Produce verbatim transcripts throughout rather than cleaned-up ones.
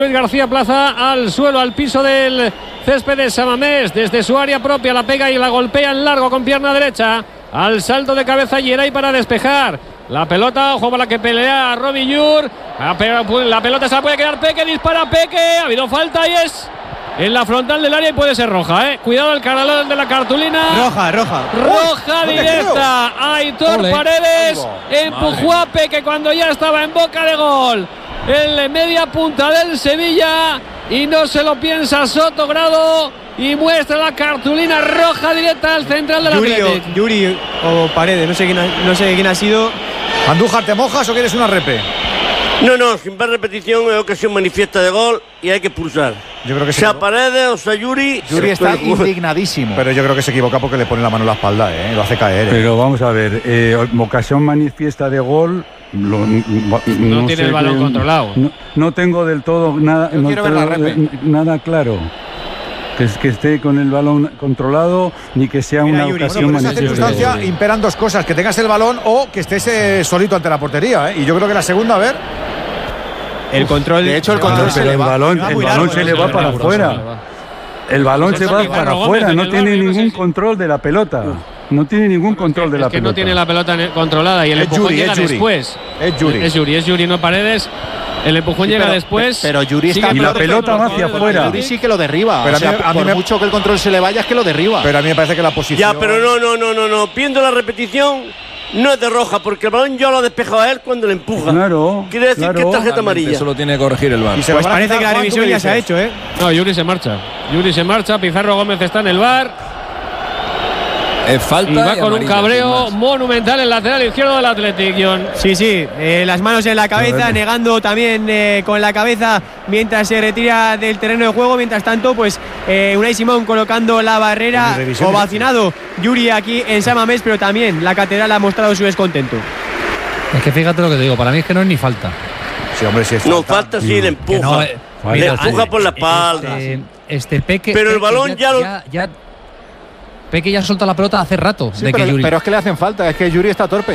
Luis García Plaza al suelo, al piso del césped de San Mamés. Desde su área propia la pega y la golpea en largo con pierna derecha. Al salto de cabeza Geray para despejar. La pelota, ojo para la que pelea Robbie Llur. La pelota se la puede quedar Peque, dispara Peque. Ha habido falta y es en la frontal del área y puede ser roja, ¿eh? Cuidado el caralón de la cartulina. Roja, roja. Roja Uy, directa. Aitor Ole. Paredes empujó a Peque cuando ya estaba en boca de gol. En media punta del Sevilla y no se lo piensa Soto Grado y muestra la cartulina roja directa al central del Atlético. Yuri o Paredes, no sé quién ha, no sé quién ha sido. Andújar, ¿te mojas o quieres una repe? No, no, sin ver repetición es ocasión manifiesta de gol y hay que pulsar. Yo creo que sea se... Paredes o sea Yuri. Yuri está indignadísimo. Pero yo creo que se equivoca porque le pone la mano en la espalda, ¿eh? Lo hace caer. ¿eh? Pero vamos a ver, eh, ocasión manifiesta de gol. Lo, no, no tiene el balón que, controlado. No, no tengo del todo nada, no quiero ver la repe. nada claro. Que, que esté con el balón controlado ni que sea Mira, una Yuri, ocasión bueno, manifiesta. En esa circunstancia imperan dos cosas: que tengas el balón o que estés eh, solito ante la portería. ¿eh? Y yo creo que la segunda, a ver. El control. De hecho, el control ah, se le el va. balón, el balón largo, se le va para afuera. El balón se va para afuera. No tiene ningún control de la pelota. No tiene ningún control de la pelota. Es que no tiene la pelota controlada y el empujón llega después. Es Yuri. Es Yuri, es Yuri, no Paredes. El empujón sí, llega pero, después. Pero Yuri está y la pelota va hacia afuera. Yuri sí que lo derriba. Pero o sea, a mí, a por me... mucho que el control se le vaya es que lo derriba. Pero a mí me parece que la posición. Ya, pero no, no, no, no, no. Viendo la repetición, no es de roja, porque el balón ya lo ha despejado a él cuando le empuja. Claro. Quiere decir claro. que es tarjeta amarilla. Eso lo tiene que corregir el V A R. Pues parece que la revisión ya se ha hecho, ¿eh? No, Yuri se marcha. Yuri se marcha. Pizarro Gómez está en el V A R. Es falta y va y con un cabreo monumental el lateral izquierdo del Athletic, John. Sí, sí, eh, las manos en la cabeza, negando también eh, con la cabeza mientras se retira del terreno de juego. Mientras tanto, pues eh, Unai Simón colocando la barrera, ovacionado Yuri aquí en San Mamés, pero también la Catedral ha mostrado su descontento. Es que fíjate lo que te digo, para mí es que no es ni falta. Sí, hombre, sí es falta. No, falta sí, le empuja. No, eh, le mira, empuja por la espalda. Este, este Peque. Pero el Peque balón ya, ya, ya, ya Peque ya solta la pelota hace rato. Sí, de pero, que Yuri. pero es que le hacen falta, es que Yuri está torpe.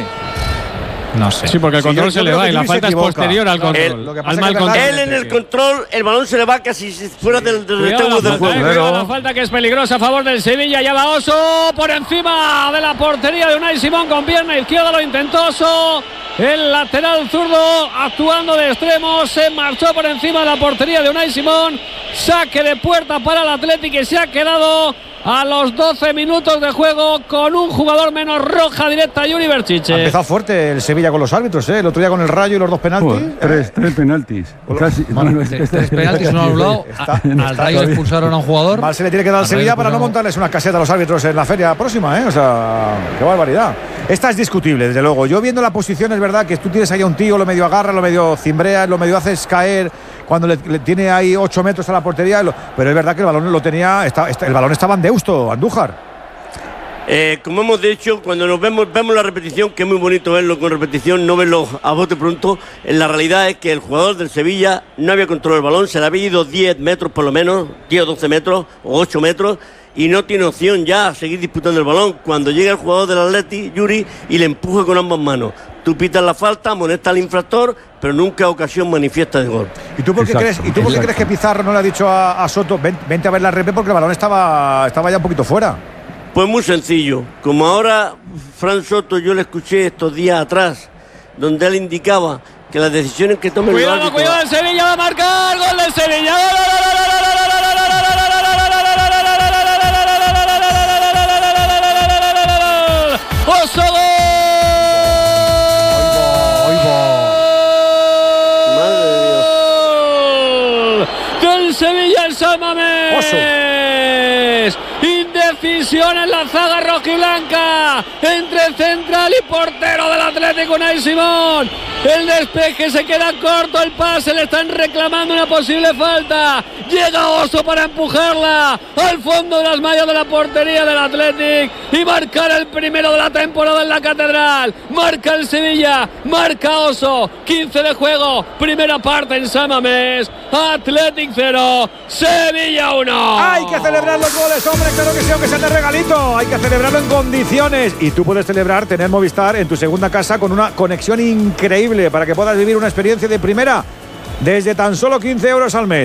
No sé. Sí, porque el control sí, yo, yo se le va y la falta es posterior al control. El, al mal control. Él en el control, el balón se le va casi fuera del, del rectángulo del juego. Cuidado la falta que es peligrosa a favor del Sevilla. Ya va Oso por encima de la portería de Unai Simón con pierna izquierda. Lo intentó Oso. El lateral zurdo actuando de extremo. Se marchó por encima de la portería de Unai Simón. Saque de puerta para el Atlético y se ha quedado a los doce minutos de juego con un jugador menos. Roja directa, Yuri Berchiche. Ha empezado fuerte el Sevilla con los árbitros, ¿eh? El otro día con el Rayo y los dos penaltis. Joder, tres, tres penaltis. Casi, bueno, no, tres, tres penaltis, uno anulado. Al Rayo expulsaron a un jugador. Mal se le tiene que dar al Sevilla para no montarles una caseta a los árbitros en la feria próxima, ¿eh? O sea, qué barbaridad. Esta es discutible, desde luego. Yo viendo la posición, es verdad que tú tienes ahí a un tío, lo medio agarra, lo medio cimbrea, lo medio haces caer cuando le, le tiene ahí ocho metros a la portería. Lo, pero es verdad que el balón lo tenía, está, está, el balón estaba en Deusto, Andújar. Eh, como hemos dicho, cuando nos vemos, vemos la repetición, que es muy bonito verlo con repetición, no verlo a bote pronto. En la realidad es que el jugador del Sevilla no había controlado el balón, se le había ido diez metros por lo menos, diez o doce metros o ocho metros, y no tiene opción ya a seguir disputando el balón. Cuando llega el jugador del Atleti, Yuri, y le empuja con ambas manos. Tú pitas la falta, amonestas al infractor, pero nunca ocasión manifiesta de gol. ¿Y tú por qué, crees, ¿y tú por qué crees que Pizarro no le ha dicho a, a Soto, ven, vente a ver la repe porque el balón estaba, estaba ya un poquito fuera? Pues muy sencillo. Como ahora Fran Soto yo le escuché estos días atrás, donde él indicaba que las decisiones que tome cuidado, el árbitro... Cuidado, cuidado, el Sevilla va a marcar, gol del Sevilla. ¡Oso, gol! Del Sevilla en San Mamés. Oso. Indecisión en la zaga rojiblanca entre central y portero del Atlético, Unai Simón. El despeje se queda corto, el pase, le están reclamando una posible falta. Llega Oso para empujarla al fondo de las mallas de la portería del Atlético y marcar el primero de la temporada en la Catedral. Marca el Sevilla, marca Oso. quince de juego, primera parte en San Mamés. Atlético cero, Sevilla uno. Hay que celebrar los goles, hombre, claro que sí, aunque sea de regalito. Hay que celebrarlo en condiciones. Y tú puedes celebrar tener Movistar en tu segunda casa con una conexión increíble para que puedas vivir una experiencia de primera. desde tan solo quince euros al mes.